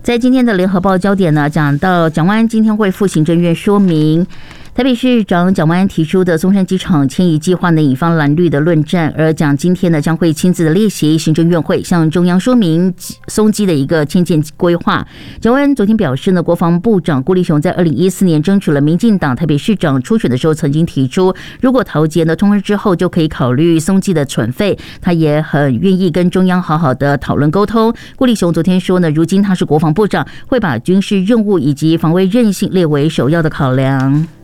在今天的联合报焦点呢，讲到蒋万安今天会赴行政院说明台北市长蒋万安提出的松山机场迁移计划呢，引发蓝绿的论战。而蒋今天呢将会亲自的列席行政院会，向中央说明松机的一个迁建规划。蒋万安昨天表示呢，国防部长顾立雄在2014年争取了民进党台北市长初选的时候，曾经提出，如果桃捷呢通车之后，就可以考虑松机的存废。他也很愿意跟中央好好的讨论沟通。顾立雄昨天说呢，如今他是国防部长，会把军事任务以及防卫韧性列为首要的考量。